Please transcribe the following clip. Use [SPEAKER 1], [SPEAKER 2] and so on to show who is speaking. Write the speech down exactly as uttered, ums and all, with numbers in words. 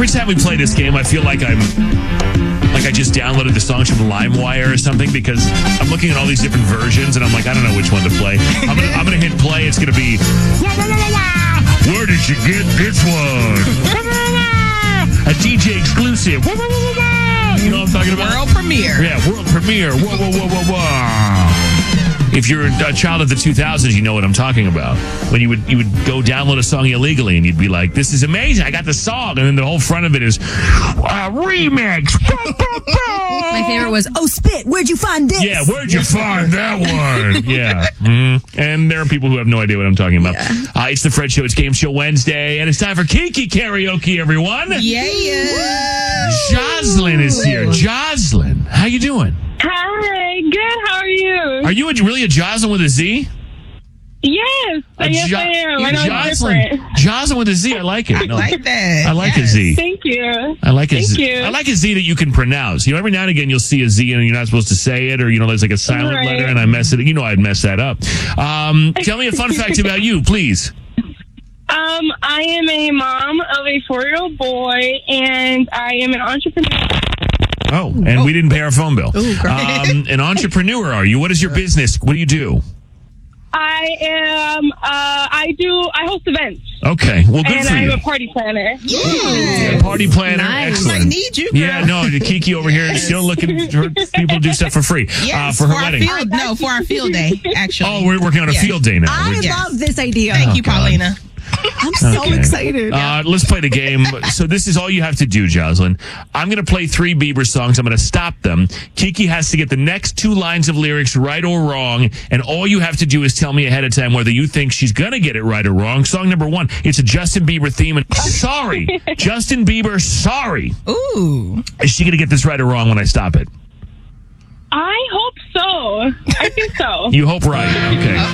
[SPEAKER 1] every time we play this game, I feel like I'm like I just downloaded the songs from LimeWire or something because I'm looking at all these different versions and I'm like, I don't know which one to play. I'm gonna, I'm gonna hit play. It's gonna be, where did you get this one? A D J exclusive. You know what I'm talking about?
[SPEAKER 2] World premiere.
[SPEAKER 1] Yeah, world premiere. Whoa, whoa, whoa, whoa, whoa. If you're a child of the two thousands, you know what I'm talking about. When you would you would go download a song illegally and you'd be like, this is amazing, I got the song. And then the whole front of it is, uh, remix.
[SPEAKER 2] My favorite was, oh, Spit, where'd you find this?
[SPEAKER 1] Yeah, where'd you find that one? Yeah. Mm-hmm. And there are people who have no idea what I'm talking about. Yeah. Uh, it's the Fred Show. It's Game Show Wednesday. And it's time for Kiki Karaoke, everyone.
[SPEAKER 2] Yeah, yeah.
[SPEAKER 1] Jocelyn is here. Jocelyn, how you doing?
[SPEAKER 3] Hi, good. How are you?
[SPEAKER 1] Are you a, really a Jocelyn with a Z?
[SPEAKER 3] Yes,
[SPEAKER 1] A
[SPEAKER 3] yes
[SPEAKER 1] jo-
[SPEAKER 3] I am. I know
[SPEAKER 1] Jocelyn,
[SPEAKER 3] it's different.
[SPEAKER 1] Jocelyn with a Z. I like it.
[SPEAKER 2] I
[SPEAKER 1] No,
[SPEAKER 2] like that.
[SPEAKER 1] I like
[SPEAKER 2] yes.
[SPEAKER 1] a Z.
[SPEAKER 3] Thank you.
[SPEAKER 1] I like a
[SPEAKER 3] Thank
[SPEAKER 1] Z.
[SPEAKER 3] you.
[SPEAKER 1] I like a Z that you can pronounce. You know, every now and again you'll see a Z and you're not supposed to say it, or you know, there's like a silent
[SPEAKER 3] Right.
[SPEAKER 1] letter, and I mess it. You know, I'd mess that up. Um, tell me a fun fact about you, please.
[SPEAKER 3] Um, I am a mom of a four-year-old boy, and I am an entrepreneur.
[SPEAKER 1] Oh, and
[SPEAKER 2] Oh.
[SPEAKER 1] we didn't pay our phone bill.
[SPEAKER 2] Ooh, great.
[SPEAKER 1] Um, an entrepreneur, are you? What is your business? What do you do?
[SPEAKER 3] I am. Uh, I do. I host events,
[SPEAKER 1] Okay, well, good
[SPEAKER 3] and
[SPEAKER 1] for
[SPEAKER 3] I'm
[SPEAKER 1] you.
[SPEAKER 3] a party planner.
[SPEAKER 2] Yeah.
[SPEAKER 1] Party planner,
[SPEAKER 2] Nice.
[SPEAKER 1] excellent.
[SPEAKER 2] I need you, girl.
[SPEAKER 1] Yeah, no, Kiki over here is still looking for people to do stuff for free
[SPEAKER 2] Yes,
[SPEAKER 1] uh, for her
[SPEAKER 2] our
[SPEAKER 1] wedding.
[SPEAKER 2] Field, no, for our field day, actually.
[SPEAKER 1] Oh, we're working on a
[SPEAKER 2] Yeah.
[SPEAKER 1] field day now.
[SPEAKER 4] I
[SPEAKER 1] We're-
[SPEAKER 2] Yes.
[SPEAKER 4] love this idea.
[SPEAKER 2] Thank
[SPEAKER 1] Oh,
[SPEAKER 2] you,
[SPEAKER 1] God.
[SPEAKER 2] Paulina.
[SPEAKER 4] I'm so
[SPEAKER 1] Okay.
[SPEAKER 4] excited.
[SPEAKER 1] Uh, let's play the game. So this is all you have to do, Jocelyn. I'm going to play three Bieber songs. I'm going to stop them. Kiki has to get the next two lines of lyrics right or wrong, and all you have to do is tell me ahead of time whether you think she's going to get it right or wrong. Song number one, it's a Justin Bieber theme. And sorry, Justin Bieber, sorry.
[SPEAKER 2] Ooh.
[SPEAKER 1] Is she going to get this right or wrong when I stop it?
[SPEAKER 3] I hope so. I think so.
[SPEAKER 1] You hope right. Okay.